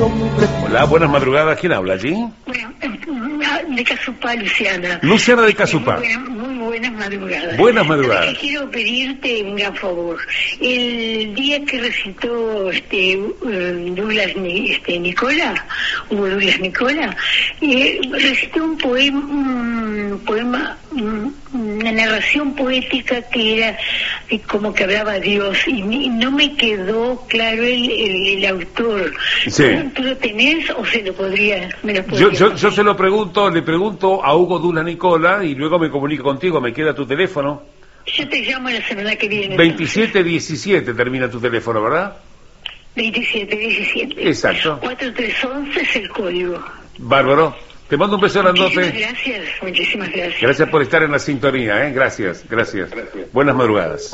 Hola, buenas madrugadas. ¿Quién habla allí? Bueno, de Casupá, Luciana. Luciana de Casupá. Muy buenas madrugadas. Buenas madrugadas. Que quiero pedirte un gran favor. El día que recitó Douglas Nicola, Hugo Douglas Nicola, recitó un poema, una narración poética que era como que hablaba Dios, y no me quedó claro el autor. Sí. ¿Tú lo tenés o se lo podría? Yo se lo pregunto, le pregunto a Hugo Douglas Nicola y luego me comunico contigo. ¿Me queda tu teléfono? Yo te llamo la semana que viene. 2717 termina tu teléfono, ¿verdad? 2717. Exacto. 4311 es el código. Bárbaro. Te mando un beso grandote. Muchísimas gracias. Gracias por estar en la sintonía, ¿eh? Gracias. Buenas madrugadas.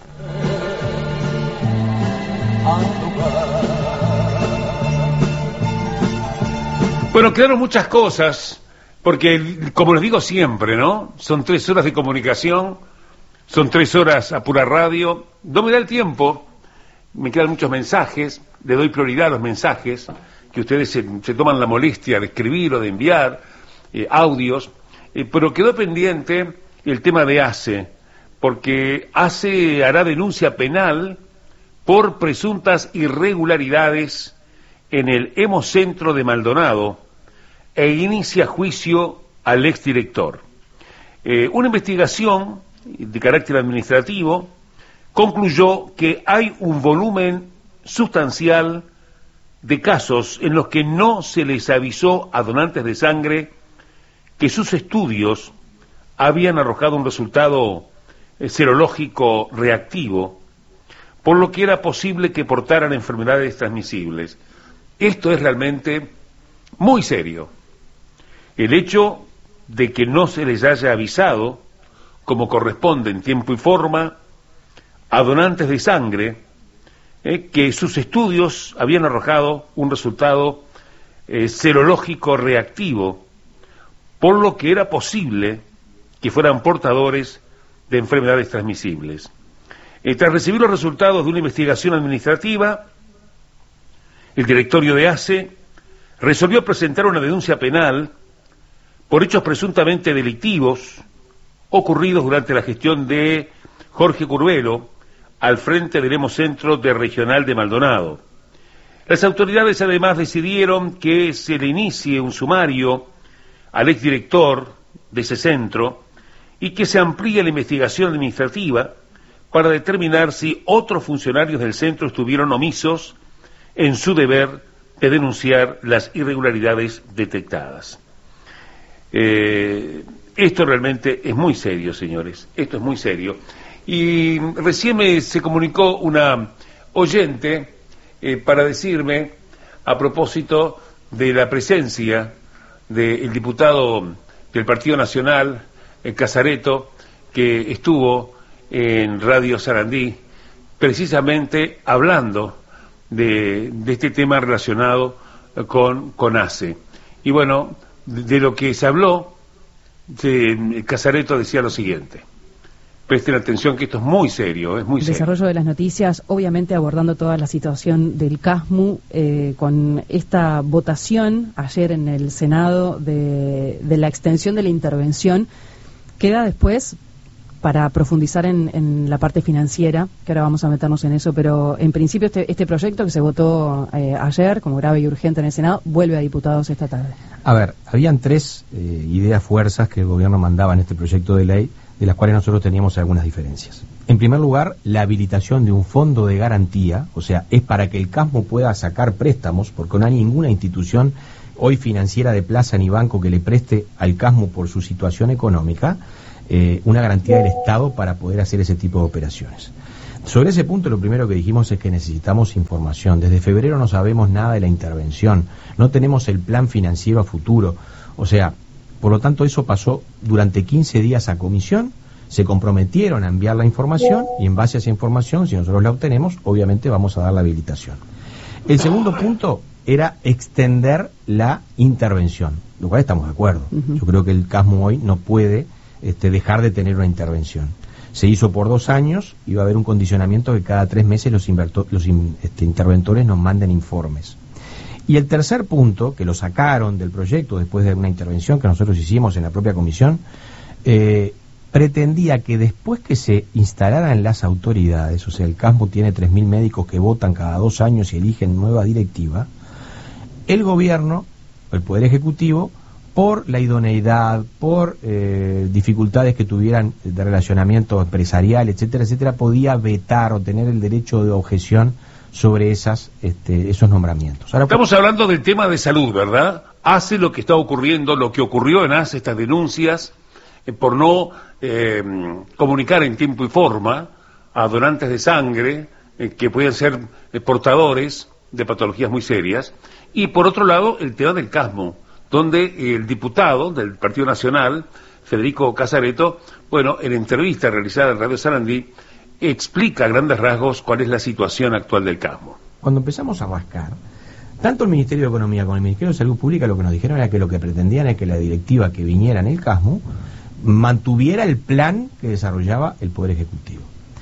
Bueno, quedaron muchas cosas, porque, como les digo siempre, ¿no? Son 3 horas de comunicación, son 3 horas a pura radio. No me da el tiempo, me quedan muchos mensajes, le doy prioridad a los mensajes, que ustedes se toman la molestia de escribir o de enviar, audios, pero quedó pendiente el tema de ACE, porque ACE hará denuncia penal por presuntas irregularidades en el Hemocentro de Maldonado e inicia juicio al exdirector. Una investigación de carácter administrativo concluyó que hay un volumen sustancial de casos en los que no se les avisó a donantes de sangre que sus estudios habían arrojado un resultado serológico reactivo, por lo que era posible que portaran enfermedades transmisibles. Esto es realmente muy serio. El hecho de que no se les haya avisado, como corresponde en tiempo y forma, a donantes de sangre, que sus estudios habían arrojado un resultado serológico reactivo, por lo que era posible que fueran portadores de enfermedades transmisibles. Tras recibir los resultados de una investigación administrativa, el directorio de ACE resolvió presentar una denuncia penal por hechos presuntamente delictivos ocurridos durante la gestión de Jorge Curbelo al frente del Hemocentro de Regional de Maldonado. Las autoridades además decidieron que se le inicie un sumario al exdirector de ese centro y que se amplíe la investigación administrativa para determinar si otros funcionarios del centro estuvieron omisos en su deber de denunciar las irregularidades detectadas. Esto realmente es muy serio, señores, esto es muy serio. Y recién se comunicó una oyente para decirme, a propósito de la presencia del diputado del Partido Nacional, Casareto, que estuvo en Radio Sarandí, precisamente hablando de este tema relacionado con ACE. Y bueno, de lo que se habló, Casareto decía lo siguiente: presten atención que esto es muy serio, es muy serio. Desarrollo de las noticias, obviamente abordando toda la situación del CASMU, con esta votación ayer en el Senado de la extensión de la intervención. Queda después para profundizar en la parte financiera, que ahora vamos a meternos en eso, pero en principio este proyecto que se votó ayer como grave y urgente en el Senado vuelve a diputados esta tarde. A ver, habían 3 ideas fuerzas que el gobierno mandaba en este proyecto de ley, de las cuales nosotros teníamos algunas diferencias. En primer lugar, la habilitación de un fondo de garantía, o sea, es para que el CASMU pueda sacar préstamos, porque no hay ninguna institución hoy financiera de plaza ni banco que le preste al CASMU por su situación económica, una garantía del Estado para poder hacer ese tipo de operaciones. Sobre ese punto, lo primero que dijimos es que necesitamos información. Desde febrero no sabemos nada de la intervención, no tenemos el plan financiero a futuro, o sea, por lo tanto eso pasó durante 15 días a comisión, se comprometieron a enviar la información y en base a esa información, si nosotros la obtenemos, obviamente vamos a dar la habilitación. El segundo punto era extender la intervención, lo cual estamos de acuerdo. Yo creo que el CASMU hoy no puede dejar de tener una intervención. Se hizo por 2 años y va a haber un condicionamiento que cada 3 meses los interventores nos manden informes. Y el tercer punto, que lo sacaron del proyecto después de una intervención que nosotros hicimos en la propia comisión, pretendía que después que se instalaran las autoridades, o sea, el CASMU tiene 3.000 médicos que votan cada 2 años y eligen nueva directiva, el gobierno, el Poder Ejecutivo, por la idoneidad, por dificultades que tuvieran de relacionamiento empresarial, etcétera, etcétera, podía vetar o tener el derecho de objeción sobre esos nombramientos. Ahora, estamos hablando del tema de salud, ¿verdad? Hace lo que está ocurriendo, lo que ocurrió en hace estas denuncias por no comunicar en tiempo y forma a donantes de sangre que pueden ser portadores de patologías muy serias. Y por otro lado, el tema del CASMU, donde el diputado del Partido Nacional, Federico Casareto, bueno, en entrevista realizada en Radio Sarandí, explica a grandes rasgos cuál es la situación actual del CASMU. Cuando empezamos a rascar, tanto el Ministerio de Economía como el Ministerio de Salud Pública lo que nos dijeron era que lo que pretendían es que la directiva que viniera en el CASMU mantuviera el plan que desarrollaba el Poder Ejecutivo.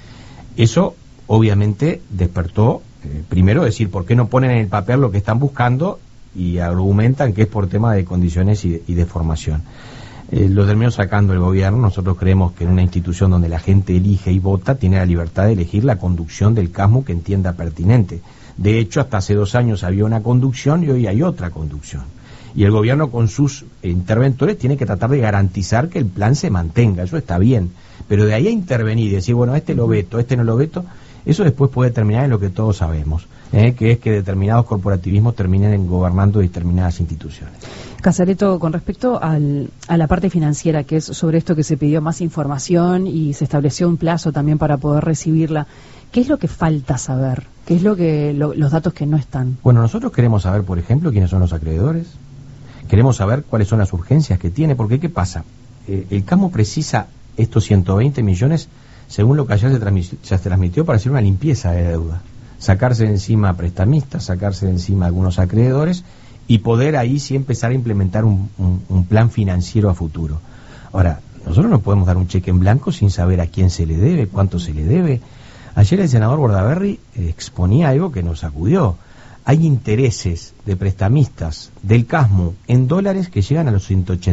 Eso obviamente despertó, primero decir, ¿por qué no ponen en el papel lo que están buscando? Y argumentan que es por tema de condiciones y de formación. Lo terminó sacando el gobierno. Nosotros creemos que en una institución donde la gente elige y vota, tiene la libertad de elegir la conducción del CASMU que entienda pertinente. De hecho, hasta hace 2 años había una conducción y hoy hay otra conducción. Y el gobierno con sus interventores tiene que tratar de garantizar que el plan se mantenga. Eso está bien. Pero de ahí a intervenir y decir, bueno, este lo veto, este no lo veto, eso después puede terminar en lo que todos sabemos, que es que determinados corporativismos terminen gobernando determinadas instituciones. Casareto, con respecto a la parte financiera, que es sobre esto que se pidió más información y se estableció un plazo también para poder recibirla, ¿qué es lo que falta saber? ¿Qué es los datos que no están? Bueno, nosotros queremos saber, por ejemplo, quiénes son los acreedores, queremos saber cuáles son las urgencias que tiene, porque ¿qué pasa? El CASMU precisa estos 120 millones, según lo que ayer se transmitió, para hacer una limpieza de deuda, sacarse de encima a prestamistas, sacarse de encima a algunos acreedores y poder ahí sí empezar a implementar un plan financiero a futuro. Ahora, nosotros no podemos dar un cheque en blanco sin saber a quién se le debe, cuánto se le debe. Ayer el senador Bordaberry exponía algo que nos sacudió. Hay intereses de prestamistas del CASMU en dólares que llegan a los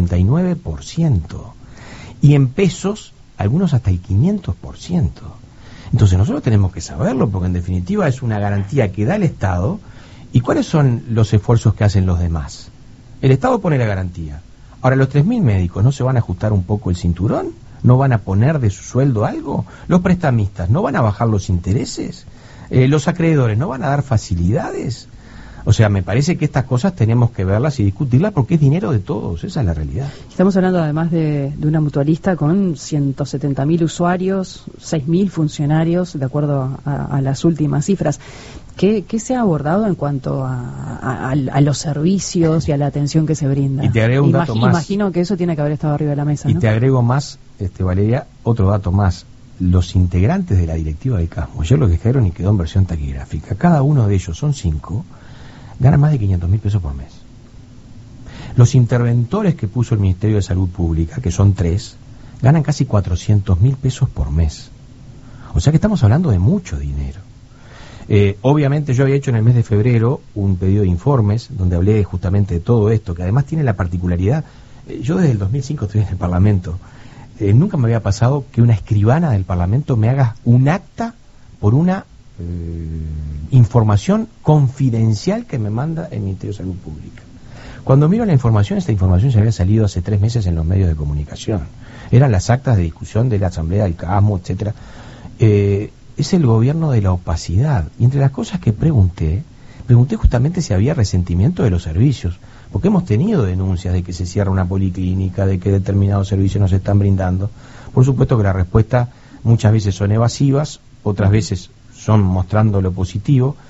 189%. Y en pesos, algunos hasta el 500%. Entonces nosotros tenemos que saberlo, porque en definitiva es una garantía que da el Estado. ¿Y cuáles son los esfuerzos que hacen los demás? El Estado pone la garantía. Ahora, ¿los 3.000 médicos no se van a ajustar un poco el cinturón? ¿No van a poner de su sueldo algo? ¿Los prestamistas no van a bajar los intereses? ¿Los acreedores no van a dar facilidades? O sea, me parece que estas cosas tenemos que verlas y discutirlas porque es dinero de todos, esa es la realidad. Estamos hablando además de una mutualista con 170.000 usuarios, 6.000 funcionarios, de acuerdo a las últimas cifras. ¿Qué se ha abordado en cuanto a los servicios y a la atención que se brinda? Y te agrego un dato más. Imagino que eso tiene que haber estado arriba de la mesa, ¿no? Y te agrego más, Valeria, otro dato más. Los integrantes de la directiva del CASMU, ayer lo dijeron y quedó en versión taquigráfica, cada uno de ellos, son 5, ganan más de 500.000 pesos por mes. Los interventores que puso el Ministerio de Salud Pública, que son 3, ganan casi 400.000 pesos por mes. O sea que estamos hablando de mucho dinero. Obviamente yo había hecho en el mes de febrero un pedido de informes donde hablé justamente de todo esto, que además tiene la particularidad, yo desde el 2005 estoy en el Parlamento, nunca me había pasado que una escribana del Parlamento me haga un acta por una información confidencial que me manda el Ministerio de Salud Pública. Cuando miro la información, esta información se había salido hace 3 meses en los medios de comunicación. Eran las actas de discusión de la Asamblea del CASMU, etcétera. Es el gobierno de la opacidad. Y entre las cosas que pregunté justamente si había resentimiento de los servicios, porque hemos tenido denuncias de que se cierra una policlínica, de que determinados servicios no se están brindando. Por supuesto que la respuesta muchas veces son evasivas, otras veces son mostrando lo positivo,